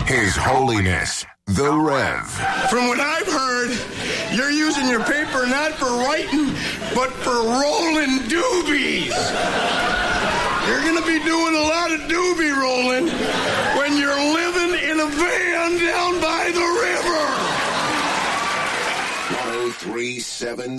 His Holiness, the Rev. From what I've heard, you're using your paper not for writing, but for rolling doobies. You're going to be doing a lot of doobie rolling when you're living in a van down by the river. 1037